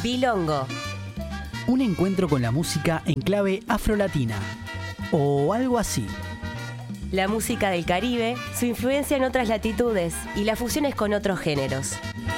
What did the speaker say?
Bilongo. Un encuentro con la música en clave afrolatina. O algo así. La música del Caribe, su influencia en otras latitudes y las fusiones con otros géneros.